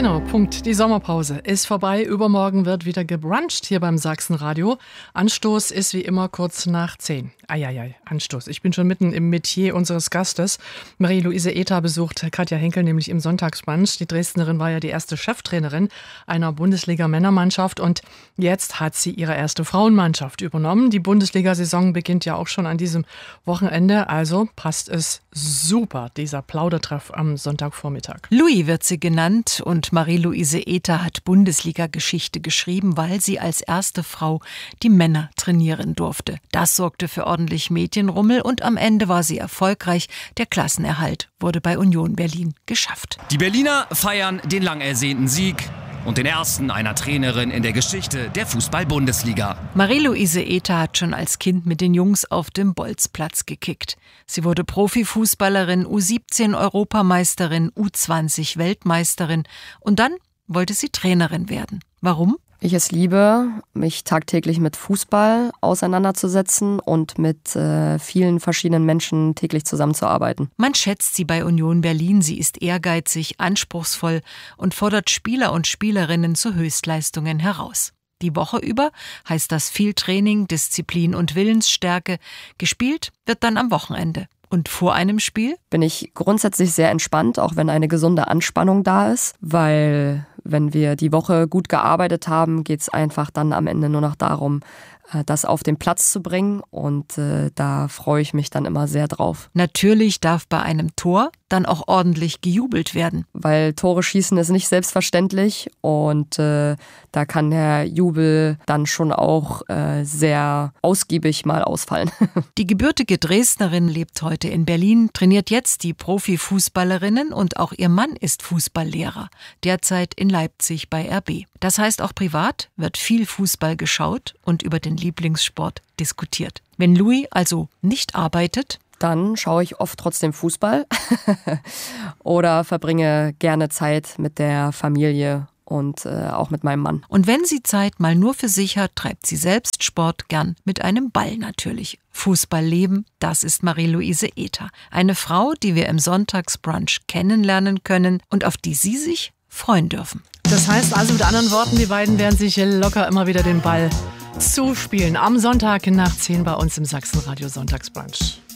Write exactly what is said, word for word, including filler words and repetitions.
Genau, Punkt. Die Sommerpause ist vorbei. Übermorgen wird wieder gebruncht hier beim Sachsenradio. Anstoß ist wie immer kurz nach zehn. Eieiei, Anstoß. Ich bin schon mitten im Metier unseres Gastes. Marie-Louise Ether besucht Katja Henkel nämlich im Sonntagsbrunch. Die Dresdnerin war ja die erste Cheftrainerin einer Bundesliga-Männermannschaft und jetzt hat sie ihre erste Frauenmannschaft übernommen. Die Bundesliga-Saison beginnt ja auch schon an diesem Wochenende, also passt es super, dieser Plaudertreff am Sonntagvormittag. Louis wird sie genannt und Marie-Louise Ether hat Bundesliga-Geschichte geschrieben, weil sie als erste Frau die Männer trainieren durfte. Das sorgte für ordentlich Medienrummel und am Ende war sie erfolgreich. Der Klassenerhalt wurde bei Union Berlin geschafft. Die Berliner feiern den lang ersehnten Sieg und den ersten einer Trainerin in der Geschichte der Fußball-Bundesliga. Marie-Louise Ether hat schon als Kind mit den Jungs auf dem Bolzplatz gekickt. Sie wurde Profifußballerin, U siebzehn Europameisterin, U zwanzig Weltmeisterin und dann wollte sie Trainerin werden. Warum? Ich es liebe, mich tagtäglich mit Fußball auseinanderzusetzen und mit äh, vielen verschiedenen Menschen täglich zusammenzuarbeiten. Man schätzt sie bei Union Berlin. Sie ist ehrgeizig, anspruchsvoll und fordert Spieler und Spielerinnen zu Höchstleistungen heraus. Die Woche über heißt das viel Training, Disziplin und Willensstärke. Gespielt wird dann am Wochenende. Und vor einem Spiel? Bin ich grundsätzlich sehr entspannt, auch wenn eine gesunde Anspannung da ist, weil wenn wir die Woche gut gearbeitet haben, geht es einfach dann am Ende nur noch darum, das auf den Platz zu bringen und äh, da freue ich mich dann immer sehr drauf. Natürlich darf bei einem Tor dann auch ordentlich gejubelt werden. Weil Tore schießen ist nicht selbstverständlich und äh, da kann der Jubel dann schon auch äh, sehr ausgiebig mal ausfallen. Die gebürtige Dresdnerin lebt heute in Berlin, trainiert jetzt die Profifußballerinnen und auch ihr Mann ist Fußballlehrer, derzeit in Leipzig bei R B. Das heißt, auch privat wird viel Fußball geschaut und über den Lieblingssport diskutiert. Wenn Louis also nicht arbeitet, dann schaue ich oft trotzdem Fußball oder verbringe gerne Zeit mit der Familie und äh, auch mit meinem Mann. Und wenn sie Zeit mal nur für sich hat, treibt sie selbst Sport gern mit einem Ball natürlich. Fußballleben, das ist Marie-Louise Ether. Eine Frau, die wir im Sonntagsbrunch kennenlernen können und auf die Sie sich freuen dürfen. Das heißt also mit anderen Worten, die beiden werden sich locker immer wieder den Ball zuspielen. Am Sonntag nach zehn bei uns im Sachsenradio Sonntagsbrunch.